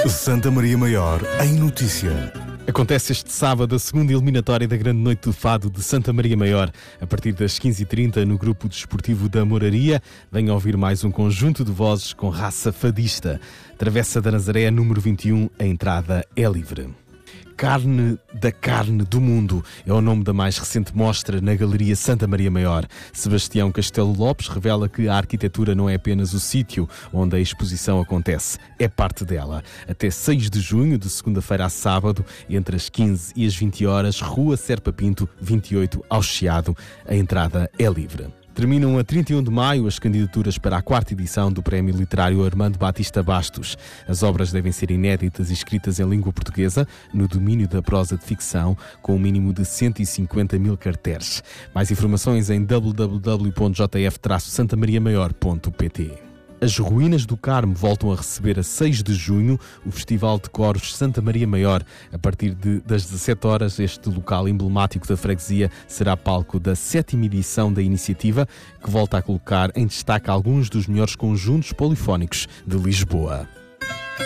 Santa Maria Maior em notícia. Acontece este sábado a segunda eliminatória da Grande Noite do Fado de Santa Maria Maior. A partir das 15h30 no Grupo Desportivo da Moraria, venha ouvir mais um conjunto de vozes com raça fadista. Travessa da Nazaré, número 21, a entrada é livre. Carne da Carne do Mundo é o nome da mais recente mostra na Galeria Santa Maria Maior. Sebastião Castelo Lopes revela que a arquitetura não é apenas o sítio onde a exposição acontece, é parte dela. Até 6 de junho, de segunda-feira a sábado, entre as 15 e as 20 horas, Rua Serpa Pinto, 28, ao Chiado. A entrada é livre. Terminam a 31 de maio as candidaturas para a 4ª edição do Prémio Literário Armando Batista Bastos. As obras devem ser inéditas e escritas em língua portuguesa, no domínio da prosa de ficção, com um mínimo de 150.000 caracteres. Mais informações em www.jf-santamariamaior.pt. As Ruínas do Carmo voltam a receber a 6 de junho o Festival de Coros Santa Maria Maior. A partir das 17 horas, este local emblemático da freguesia será palco da 7ª edição da iniciativa, que volta a colocar em destaque alguns dos melhores conjuntos polifónicos de Lisboa.